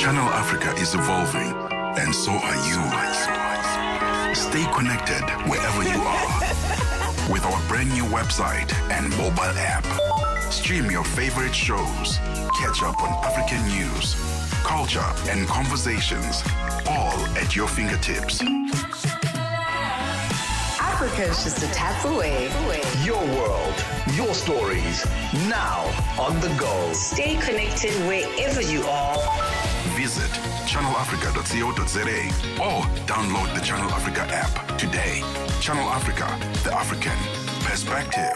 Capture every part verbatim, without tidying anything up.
Channel Africa is evolving, and so are you. Stay connected wherever you are with our brand new website and mobile app. Stream your favorite shows, catch up on African news, culture, and conversations, all at your fingertips. Africa is just a tap away. Your world, your stories, now on the go. Stay connected wherever you are. Visit channel africa dot co dot za or download the Channel Africa app today. Channel Africa, the African perspective.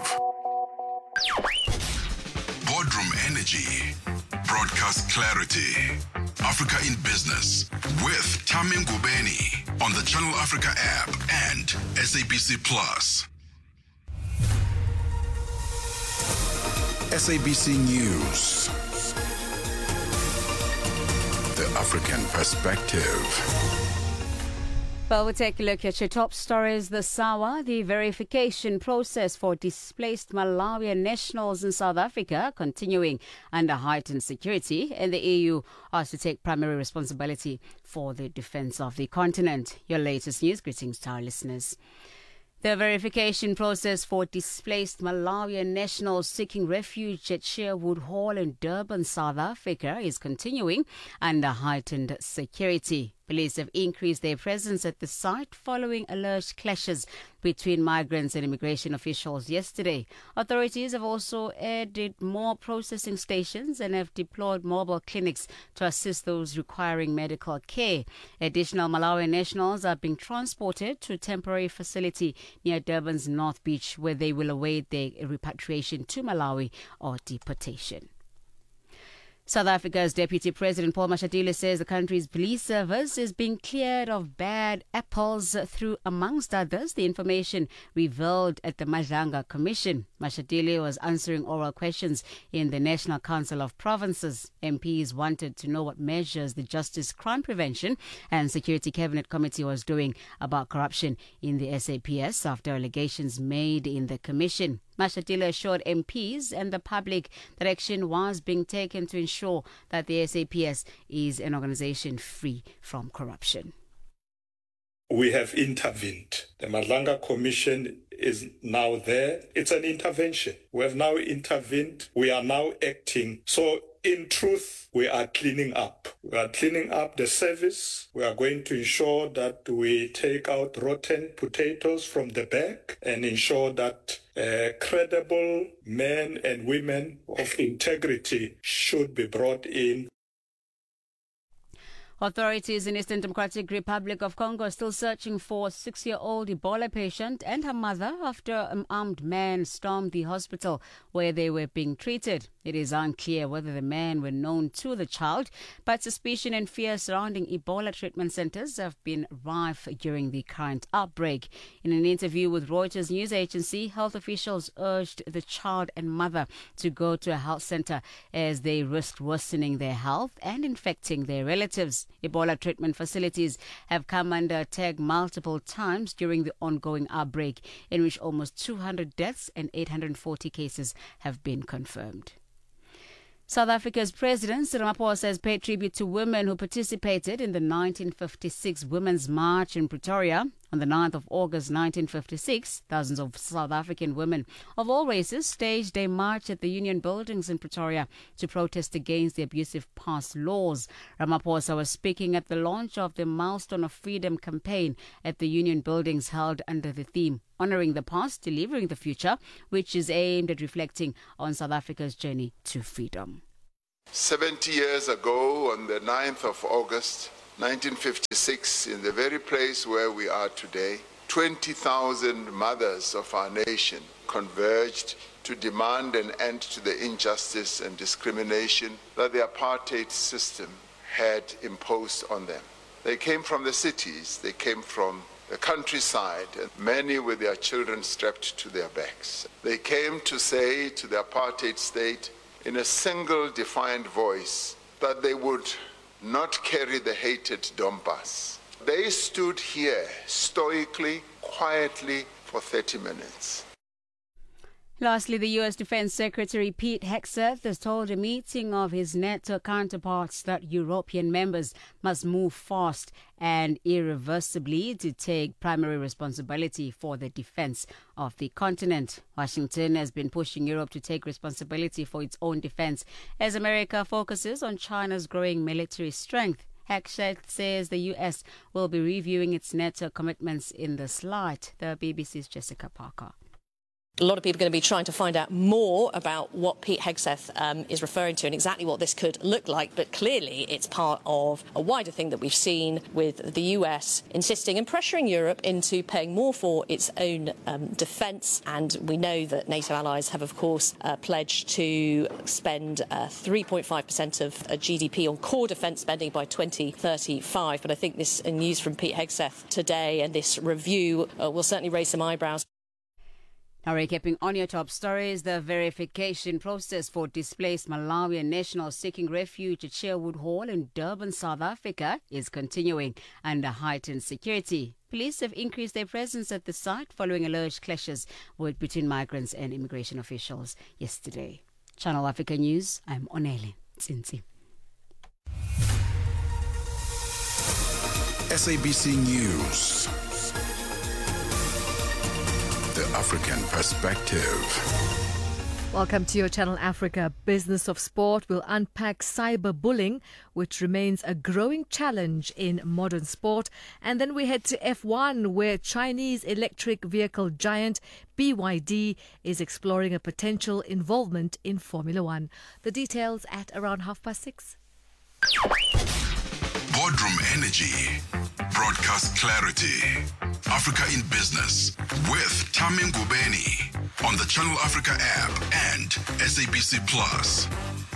Boardroom Energy, broadcast clarity. Africa in Business with Tami Ngubeni on the Channel Africa app and S A B C Plus. S A B C News. The African perspective. Well, we'll take a look at your top stories this hour. The verification process for displaced Malawian nationals in South Africa continuing under heightened security, and the E U asked to take primary responsibility for the defense of the continent. Your latest news. Greetings to our listeners. The verification process for displaced Malawian nationals seeking refuge at Sherwood Hall in Durban, South Africa, is continuing under heightened security. Police have increased their presence at the site following alleged clashes between migrants and immigration officials yesterday. Authorities have also added more processing stations and have deployed mobile clinics to assist those requiring medical care. Additional Malawian nationals are being transported to a temporary facility near Durban's North Beach, where they will await their repatriation to Malawi or deportation. South Africa's Deputy President Paul Mashatile says the country's police service is being cleared of bad apples through, amongst others, the information revealed at the Madlanga Commission. Mashatile was answering oral questions in the National Council of Provinces. M Ps wanted to know what measures the Justice, Crime Prevention and Security Cabinet Committee was doing about corruption in the S A P S after allegations made in the commission. Mashatile assured M Ps and the public that action was being taken to ensure that the S A P S is an organization free from corruption. We have intervened. The Madlanga Commission is now there. It's an intervention. We have now intervened. We are now acting. So in truth, we are cleaning up. We are cleaning up the service. We are going to ensure that we take out rotten potatoes from the bag and ensure that uh, credible men and women of integrity should be brought in. Authorities in Eastern Democratic Republic of Congo are still searching for a six-year-old Ebola patient and her mother after an armed man stormed the hospital where they were being treated. It is unclear whether the men were known to the child, but suspicion and fear surrounding Ebola treatment centers have been rife during the current outbreak. In an interview with Reuters news agency, health officials urged the child and mother to go to a health center as they risked worsening their health and infecting their relatives. Ebola treatment facilities have come under attack multiple times during the ongoing outbreak, in which almost two hundred deaths and eight hundred forty cases have been confirmed. South Africa's President Cyril Ramaphosa has paid tribute to women who participated in the nineteen fifty-six Women's March in Pretoria. On the ninth of August nineteen fifty-six, thousands of South African women of all races staged a march at the Union Buildings in Pretoria to protest against the abusive past laws. Ramaphosa was speaking at the launch of the Milestone of Freedom campaign at the Union Buildings, held under the theme Honouring the Past, Delivering the Future, which is aimed at reflecting on South Africa's journey to freedom. seventy years ago, on the ninth of August nineteen fifty-six, in the very place where we are today, twenty thousand mothers of our nation converged to demand an end to the injustice and discrimination that the apartheid system had imposed on them. They came from the cities, they came from the countryside, and many with their children strapped to their backs. They came to say to the apartheid state in a single defiant voice that they would not carry the hated Dompas. They stood here stoically, quietly for thirty minutes. Lastly, the U S Defense Secretary Pete Hegseth has told a meeting of his NATO counterparts that European members must move fast and irreversibly to take primary responsibility for the defense of the continent. Washington has been pushing Europe to take responsibility for its own defense as America focuses on China's growing military strength. Hegseth says the U S will be reviewing its NATO commitments in this light. The B B C's Jessica Parker. A lot of people are going to be trying to find out more about what Pete Hegseth um, is referring to and exactly what this could look like. But clearly it's part of a wider thing that we've seen with the U S insisting and pressuring Europe into paying more for its own um, defence. And we know that NATO allies have, of course, uh, pledged to spend uh, three point five percent of uh, G D P on core defence spending by twenty thirty-five. But I think this uh, news from Pete Hegseth today and this review uh, will certainly raise some eyebrows. Now, recapping on your top stories, the verification process for displaced Malawian nationals seeking refuge at Sherwood Hall in Durban, South Africa, is continuing under heightened security. Police have increased their presence at the site following alleged clashes with, between migrants and immigration officials yesterday. Channel Africa News, I'm Onele Tsinzi. S A B C News. The African perspective. Welcome to your Channel Africa Business of Sport. We'll unpack cyberbullying, which remains a growing challenge in modern sport. And then we head to F one, where Chinese electric vehicle giant B Y D is exploring a potential involvement in Formula One. The details at around half past six. Boardroom Energy. Broadcast clarity. Africa in Business with Tamim Gubeni on the Channel Africa app and S A B C Plus.